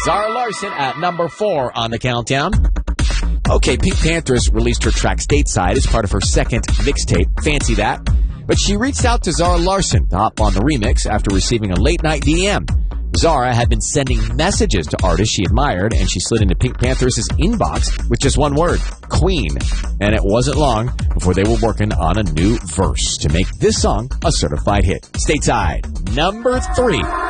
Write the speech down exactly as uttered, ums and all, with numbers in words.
Zara Larsson at number four on the countdown. Okay, Pink Panthers released her track Stateside as part of her second mixtape, Fancy That. But she reached out to Zara Larsson to hop on the remix after receiving a late-night D M. Zara had been sending messages to artists she admired, and she slid into Pink Panthers' inbox with just one word, Queen. And it wasn't long before they were working on a new verse to make this song a certified hit. Stateside, number three.